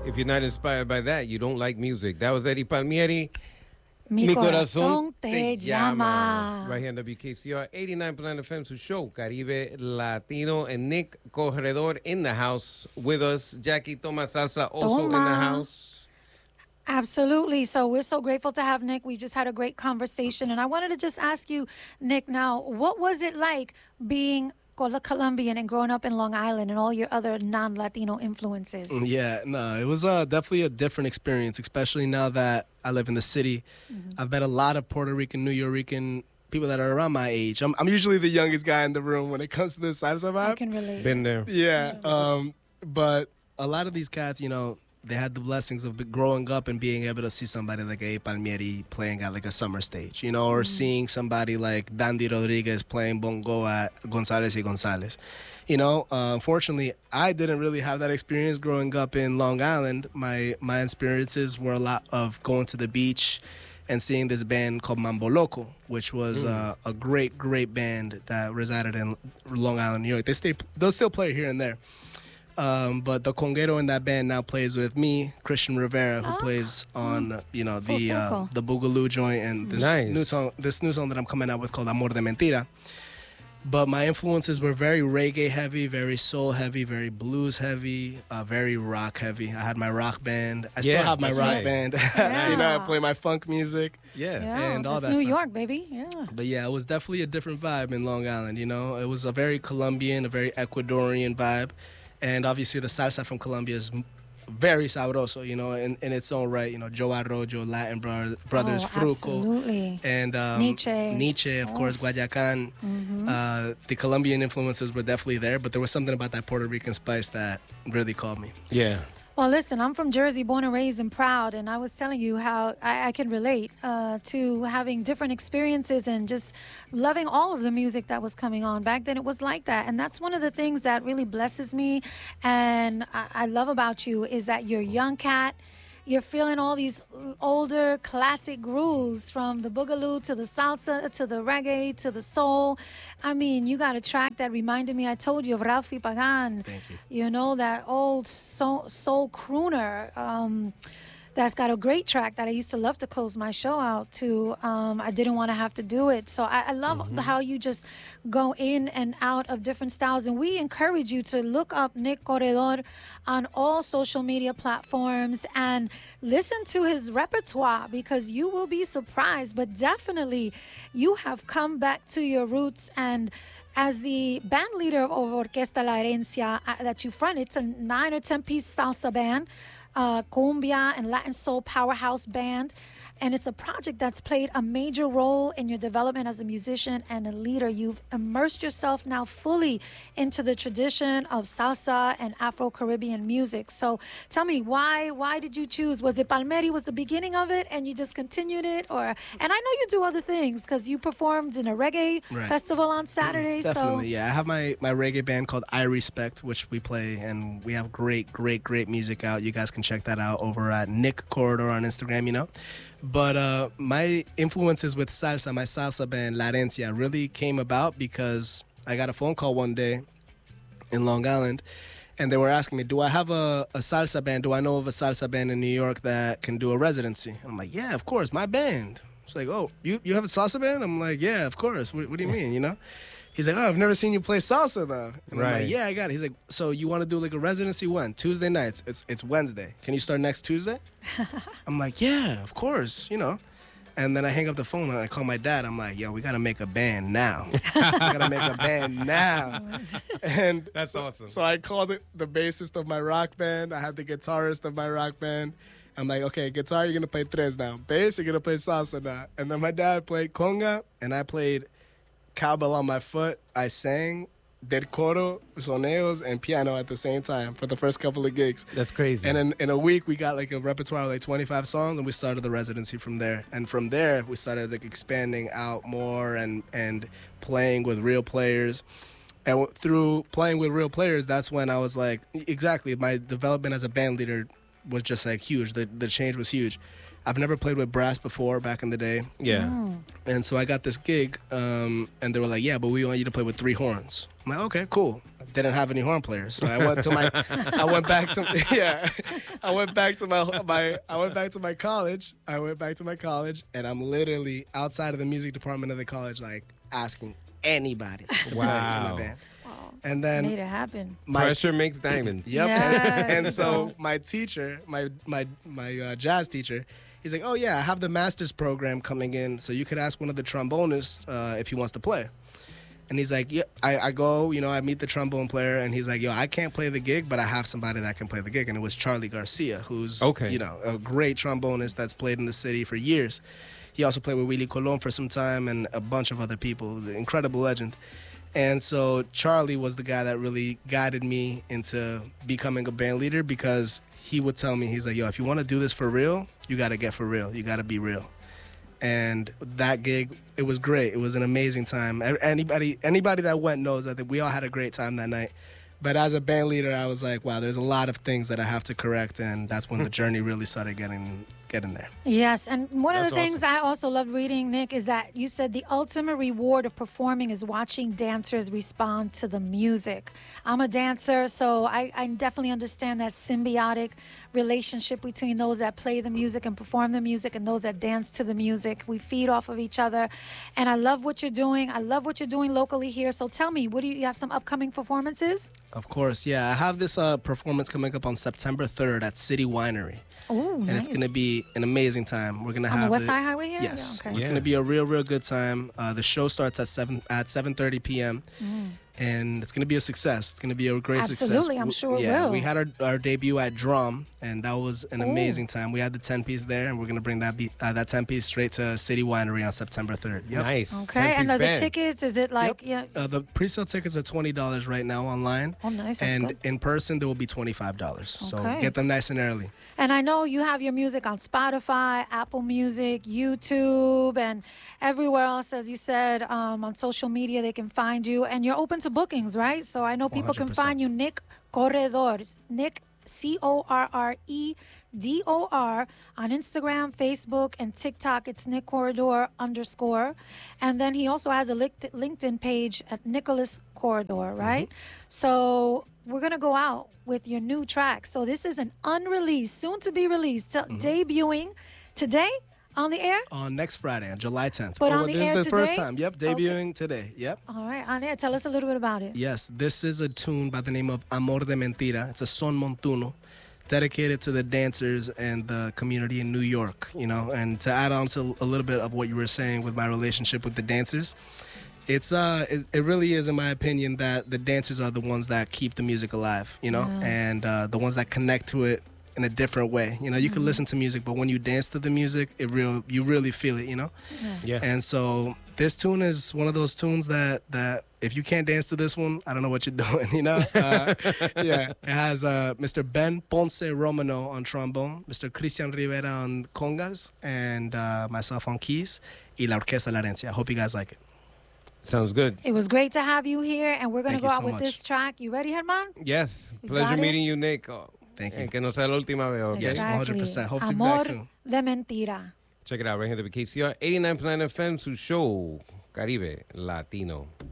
If you're not inspired by that, you don't like music. That was Eddie Palmieri. Mi corazón te llama. Right here on WKCR 89.9 FM, su show, Caribe Latino, and Nick Corredor in the house with us. Jackie Toma Salsa also in the house. Absolutely. So we're so grateful to have Nick. We just had a great conversation. And I wanted to just ask you, Nick, now, what was it like being Colombian and growing up in Long Island and all your other non-Latino influences? Yeah, no, it was definitely a different experience, especially now that I live in the city. Mm-hmm. I've met a lot of Puerto Rican, New Yorican people that are around my age. I'm usually the youngest guy in the room when it comes to this salsa vibe. I can relate. Been there. Yeah, but a lot of these cats, they had the blessings of growing up and being able to see somebody like A. Palmieri playing at like a summer stage, or seeing somebody like Dandy Rodriguez playing bongo at González y González. Unfortunately, I didn't really have that experience growing up in Long Island. My experiences were a lot of going to the beach and seeing this band called Mambo Loco, which was a great, great band that resided in Long Island, New York. They'll still play here and there. But the conguero in that band now plays with me, Christian Rivera, who plays on the Boogaloo joint and this new song that I'm coming out with called Amor de Mentira. But my influences were very reggae heavy, very soul heavy, very blues heavy, very rock heavy. I had my rock band. I still have my rock band. I play my funk music. And all that New stuff. York, baby. Yeah. But yeah, it was definitely a different vibe in Long Island. It was a very Colombian, a very Ecuadorian vibe. And obviously the salsa from Colombia is very sabroso, in its own right. Joe Arroyo, Latin Brothers, Fruco. Absolutely. And Nietzsche, of course, Guayacán. Mm-hmm. The Colombian influences were definitely there, but there was something about that Puerto Rican spice that really called me. Yeah. Well, listen, I'm from Jersey, born and raised and proud, and I was telling you how I can relate to having different experiences and just loving all of the music that was coming on. Back then, it was like that, and that's one of the things that really blesses me and I love about you is that you're a young cat. You're feeling all these older classic grooves from the boogaloo to the salsa to the reggae to the soul. I mean, you got a track that reminded me, I told you, of Ralphie Pagan. Thank you. That old soul crooner. That's got a great track that I used to love to close my show out to. I didn't want to have to do it. So I love how you just go in and out of different styles. And we encourage you to look up Nick Corredor on all social media platforms and listen to his repertoire because you will be surprised. But definitely, you have come back to your roots. And as the band leader of Orquesta La Herencia that you front, it's a 9 or 10 piece salsa band. Cumbia and Latin soul powerhouse band, and it's a project that's played a major role in your development as a musician and a leader. You've immersed yourself now fully into the tradition of salsa and Afro-Caribbean music. So tell me, why did you choose? Was it Palmieri was the beginning of it and you just continued it? And I know you do other things because you performed in a reggae festival on Saturday. Definitely, yeah. I have my reggae band called I Respect, which we play, and we have great, great, great music out. You guys can check that out over at Nick Corridor on Instagram, But my influences with salsa, my salsa band, La Herencia, really came about because I got a phone call one day in Long Island, and they were asking me, do I have a salsa band? Do I know of a salsa band in New York that can do a residency? I'm like, yeah, of course, my band. It's like, oh, you have a salsa band? I'm like, yeah, of course. What do you mean, He's like, oh, I've never seen you play salsa, though. And I'm like, yeah, I got it. He's like, so you want to do like a residency when? Tuesday nights. It's Wednesday. Can you start next Tuesday? I'm like, yeah, of course, And then I hang up the phone and I call my dad. I'm like, yo, we got to make a band now. We got to make a band now. And that's awesome. So I called it the bassist of my rock band. I had the guitarist of my rock band. I'm like, okay, guitar, you're going to play tres now. Bass, you're going to play salsa now. And then my dad played conga and I played cowbell on my foot. I sang del coro, soneos, and piano at the same time for the first couple of gigs. That's crazy. And in a week, we got like a repertoire of like 25 songs, and we started the residency from there. And from there, we started like expanding out more and playing with real players. And through playing with real players, that's when I was like, exactly, my development as a band leader was just like huge. The change was huge. I've never played with brass before back in the day. Yeah. And so I got this gig, and they were like, yeah, but we want you to play with 3 horns. I'm like, okay, cool. I didn't have any horn players. So I went to I went back to my college, and I'm literally outside of the music department of the college, like asking anybody to play in my band. And then made it happen. Pressure makes diamonds. Yep. Yes. And so my teacher, my jazz teacher, he's like, oh yeah, I have the master's program coming in, so you could ask one of the trombonists if he wants to play. And he's like, yeah, I go, I meet the trombone player, and he's like, yo, I can't play the gig, but I have somebody that can play the gig. And it was Charlie Garcia, who's, a great trombonist that's played in the city for years. He also played with Willie Colon for some time and a bunch of other people, incredible legend. And so Charlie was the guy that really guided me into becoming a band leader, because he would tell me, he's like, yo, if you want to do this for real, you got to get for real. You got to be real. And that gig, it was great. It was an amazing time. Anybody that went knows that we all had a great time that night. But as a band leader, I was like, wow, there's a lot of things that I have to correct, and that's when the journey really started getting there. Yes, and one of the things I also loved reading, Nick, is that you said the ultimate reward of performing is watching dancers respond to the music. I'm a dancer, so I definitely understand that symbiotic relationship between those that play the music and perform the music and those that dance to the music. We feed off of each other, and I love what you're doing. I love what you're doing locally here. So tell me, you have some upcoming performances? Of course, yeah. I have this performance coming up on September 3rd at City Winery. Oh, nice. And it's going to be an amazing time. We're going to have on the West Side Highway here? Yes. Yeah, okay. It's going to be a real good time. The show starts at 7:30 p.m. And it's going to be a success. It's going to be a great success. Absolutely, I'm sure it will. We had our debut at Drum, and that was an amazing time. We had the 10-piece there, and we're going to bring that 10-piece straight to City Winery on September 3rd. Yep. Nice. Okay, and are the tickets, is it like... Yep. The pre-sale tickets are $20 right now online. Oh, nice. That's and good. in person, there will be $25. So get them nice and early. And I know you have your music on Spotify, Apple Music, YouTube, and everywhere else, as you said, on social media, they can find you. And you're open to bookings, right? So I know people 100%. Can find you, Nick Corredor. Nick, Corredor, on Instagram, Facebook, and TikTok. It's Nick Corredor _. And then he also has a LinkedIn page at Nicholas Corredor, right? So we're going to go out with your new track. So this is an unreleased, soon to be released, debuting today on the air? On next Friday, on July 10th. But on the air today? This is the first time. Yep, debuting today. Yep. All right, on air. Tell us a little bit about it. Yes, this is a tune by the name of Amor de Mentira. It's a son montuno, dedicated to the dancers and the community in New York, And to add on to a little bit of what you were saying with my relationship with the dancers, it really is, in my opinion, that the dancers are the ones that keep the music alive, yes. And the ones that connect to it in a different way. You can listen to music, but when you dance to the music, you really feel it, Yeah. And so this tune is one of those tunes that if you can't dance to this one, I don't know what you're doing, It has Mr. Ben Ponce Romano on trombone, Mr. Christian Rivera on congas, and myself on keys, y la Orquesta La Herencia. I hope you guys like it. Sounds good. It was great to have you here, and we're going to go out with this track. You ready, Herman? Yes. Pleasure meeting you, Nick. Thank you. Que no sea la última vez, okay? Yes, 100%. Hope to be Amor back soon. de Mentira. Check it out right here at KCR 89.9 FM, su show Caribe Latino.